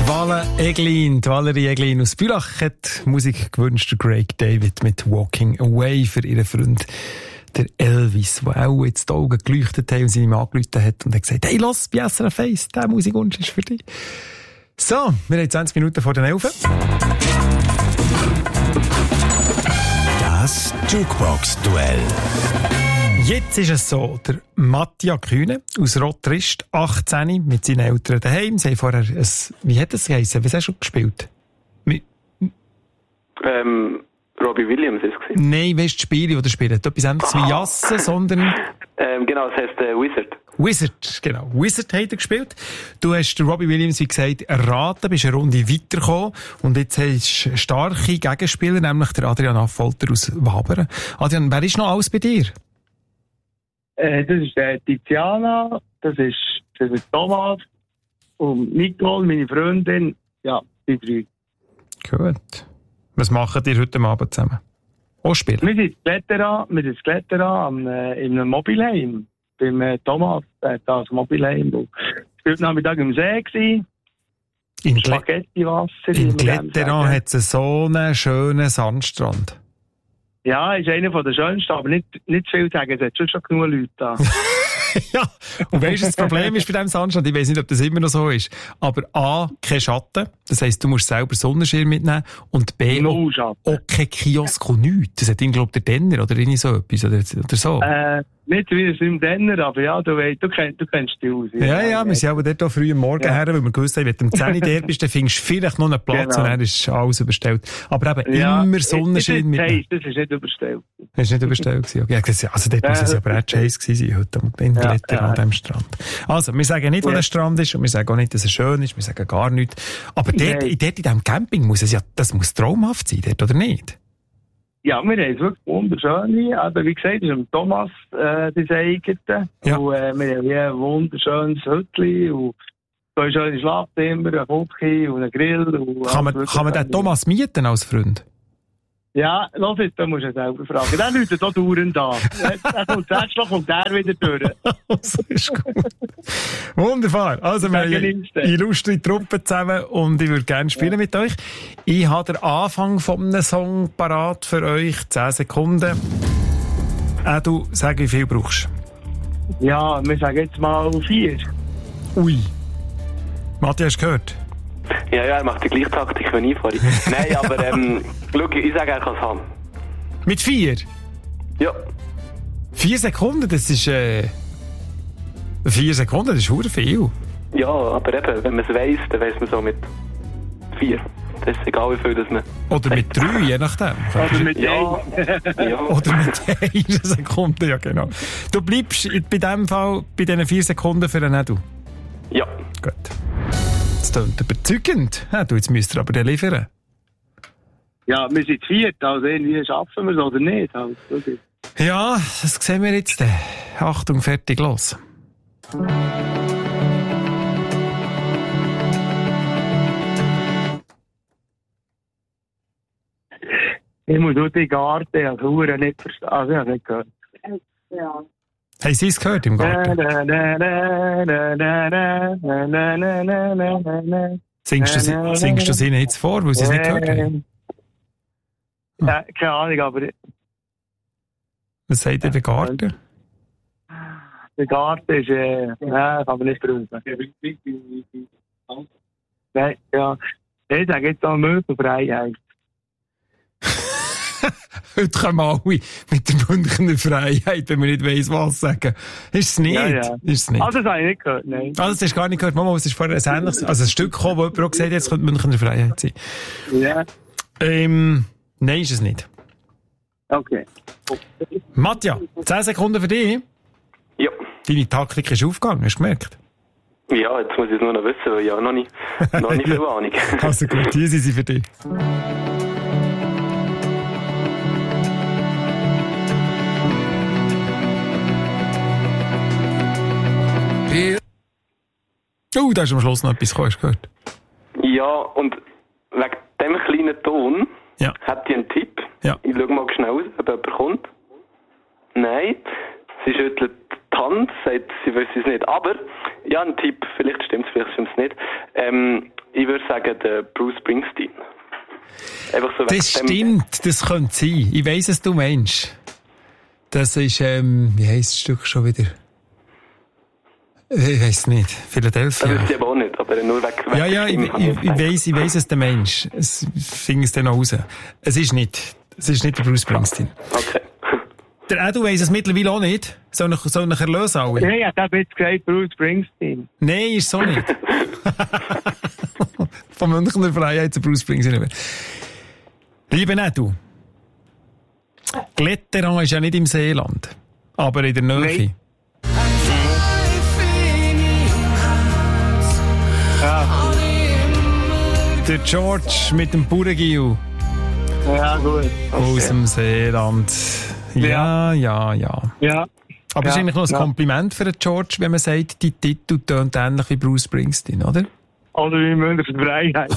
Valerie Eglin aus Bülach hat Musik gewünscht, Craig David mit Walking Away für ihren Freund, der Elvis, der auch jetzt die Augen geleuchtet hat und sie ihm angerufen hat und hat gesagt, hey, lass bei SRF 1, der Musikwunsch ist für dich. So, wir haben 20 Minuten vor den 11. Das Jukebox-Duell. Jetzt ist es so, der Mattia Kühne aus Rottrist, 18, mit seinen Eltern daheim. Sie haben vorher wie hat das geheißen? Was hast du schon gespielt? Robbie Williams ist es gewesen. Nein, weißt du, Spiele oder spielen? Etwas anderes wie Jassen, sondern... Genau, das heisst Wizard. Wizard, genau. Wizard hat er gespielt. Du hast Robbie Williams, wie gesagt, erraten, bist eine Runde weitergekommen und jetzt hast du starke Gegenspieler, nämlich der Adrian Affolter aus Wabern. Adrian, wer ist noch alles bei dir? Das ist Tiziana, das ist Thomas und Nicole, meine Freundin. Ja, die 3. Gut. Was macht ihr heute Abend zusammen? Auch spielen? Wir sind Kletterer in einem Mobilheim. Beim Thomas, der hat das Mobilheim. Ich war Nachmittag im See gewesen. In Spaghettiwasser. In Kletteran hat es so einen schönen Sandstrand. Ja, ist einer der schönsten, aber nicht viel zu sagen. Es hat schon genug Leute da. Ja, und weisst du, das Problem ist bei diesem Sandstrand, ich weiss nicht, ob das immer noch so ist, aber A, kein Schatten, das heisst, du musst selber Sonnenschirm mitnehmen, und B, auch kein Kiosk und nichts. Das hat ihn, glaube ich, der Denner oder irgendwie so etwas, oder so. Nicht wie es im Denner, aber ja, du kennst die aus. Ja, wir sind aber dort auch früh am Morgen her, weil wir gewusst haben, wenn du um 10 Uhr dort bist, dann findest du vielleicht noch einen Platz, und dann ist alles überstellt. Aber eben immer Sonnenschein mitnehmen. Das ist nicht überstellt. Das ist nicht überstellt gewesen. Okay. Also dort muss es ja aber auch Chase gewesen sein, heute in Klettern an diesem Strand. Also, wir sagen nicht, wo der Strand ist, und wir sagen auch nicht, dass er schön ist, wir sagen gar nichts. Aber dort in diesem Camping muss es ja, das muss traumhaft sein, dort, oder nicht? Ja, wir haben es wirklich wunderschön. Aber wie gesagt, das ist Thomas das eigene. Ja. Und wir haben hier ein wunderschönes Hütchen und so ein schönes Schlafzimmer, ein Küche und ein Grill. Und kann man den Thomas mieten als Freund? Ja, los jetzt, da musst du selber fragen. Der läutet hier dauernd an. Letztlich kommt der wieder durch. Das ist gut. Wunderbar. Also, wir haben eine illustre Truppe zusammen und ich würde gerne spielen mit euch. Ich habe den Anfang von einem Song parat für euch. 10 Sekunden. Du, sag, wie viel brauchst du? Ja, wir sagen jetzt mal 4. Ui. Matthias, hast du gehört? Ja, er macht die gleiche Taktik wie ich vorhin. Nein, aber schau, ich sage eigentlich als Ham. Mit 4? Ja. 4 Sekunden, das ist 4 Sekunden, das ist verdammt viel. Ja, aber eben, wenn man es weiss, dann weiss man so mit 4. Das ist egal, wie viel das man... Oder mit 3, je nachdem. Oder mit ja. Oder mit 1 Sekunde, ja genau. Du bleibst bei diesem Fall bei diesen 4 Sekunden für einen Edu? Ja. Gut. Das klingt überzeugend. Ja, jetzt müsst ihr aber liefern. Ja, wir sind 4, also irgendwie schaffen wir es oder nicht. Also, okay. Ja, das sehen wir jetzt. Achtung, fertig, los. Ich muss nur die Garten als Huren nicht verstehen. Also, ich habe nicht gehört. Ja. Haben Sie es gehört im Garten? Singst du es ihnen jetzt vor, weil sie es nicht gehört haben? Ja, keine Ahnung, aber... Was sagt ihr, der Garten? Der Garten ist... kann man nicht brauchen. Nein, ja. Ich sage jetzt auch Möbelfreiheit. Heute kommen alle mit der Münchner Freiheit, wenn man nicht weiss, was sagen. Ist es nicht? Ja. Ist es nicht? Also, das habe ich nicht gehört, nein. Also, das hast du gar nicht gehört. Mama, was ist vorher ein ähnliches, also ein Stück gekommen, wo jemand auch gesagt hat, jetzt könnte Münchner Freiheit sein. Ja. Nein, ist es nicht. Okay. Matja, 10 Sekunden für dich. Ja. Deine Taktik ist aufgegangen, hast du gemerkt? Ja, jetzt muss ich es nur noch wissen, weil ich habe noch nicht viel Ahnung. Also gut, hier sind sie für dich. Da ist am Schluss noch etwas gekommen, hast du gehört? Ja, und wegen dem kleinen Ton hat die einen Tipp. Ja. Ich schaue mal schnell, ob jemand kommt. Nein, sie schüttelt die Hand, sagt, sie weiß es nicht. Aber, ja, ein Tipp, vielleicht stimmt es, vielleicht stimmt es nicht. Ich würde sagen, der Bruce Springsteen. Einfach so Das stimmt, das könnte sein. Ich weiss, was du meinst. Das ist, wie heisst das Stück schon wieder? Ich weiss nicht. Philadelphia. Das wüsste ich aber auch nicht, aber nur weg. Ja, ich weiss, was du meinst. Es fing es dann noch raus. Es ist nicht der Bruce Springsteen. Okay. Der Edu weiss es mittlerweile auch nicht. Soll ich erlösen alle? Ja, ich habe jetzt gesagt, Bruce Springsteen. Nein, ist so nicht. Von Münchner Freiheit zu Bruce Springsteen. Liebe Edu, Gletteran ist ja nicht im Seeland, aber in der Nähe. Nein. Ja. Der George mit dem Bauerngiel Ja, gut. aus dem Seeland. Ja. Ja. Aber es ist eigentlich noch ein Ja. Kompliment für den George, wenn man sagt, die Titel tönt ähnlich wie Bruce Springsteen, oder? Oder wie Münchner Freiheit.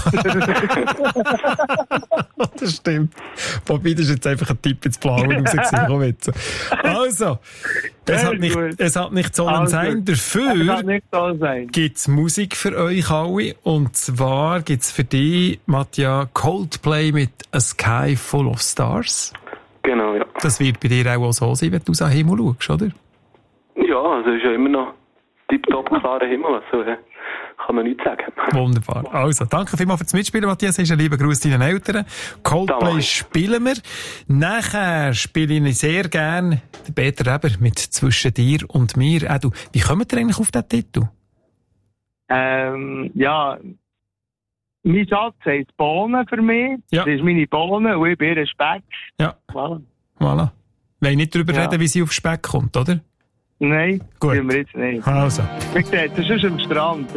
Das stimmt. Wobei, das ist jetzt einfach ein Tipp ins Blaue rausgesehen. Also, es hat nicht sollen sein. Das Dafür kann nicht so sein. gibt's Musik für euch alle. Und zwar gibt's für dich, Mattia, Coldplay mit A Sky Full of Stars. Genau, ja. Das wird bei dir auch so sein, wenn du aus dem Himmel schaust, oder? Ja, also ist ja immer noch tipptopp klarer Himmel, also kann man nichts sagen. Wunderbar. Also, danke vielmals fürs Mitspielen, Matthias. Hast einen lieben Gruß deinen Eltern. Coldplay Danke. spielen wir. Nachher spiele ich sehr gerne den Peter Reber mit «Zwischen dir und mir». Du, wie kommt ihr eigentlich auf diesen Titel? Ja, mein Schatz heisst Bohnen für mich. Ja. Das ist meine Bohnen und ich bin ihr Speck. Ja, Voilà. voilà. Wollen nicht darüber Ja. reden, wie sie auf Speck kommt, oder? Nein, Gut. tun wir jetzt nicht. Also. Wie gesagt, das ist am Strand.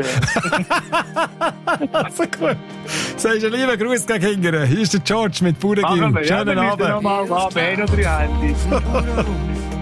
Also gut. Sagst einen lieben Gruß gegen Hingern. Hier ist der George mit Bauerngiel. Schönen Abend. Nochmal, 1 oder 3 Handys.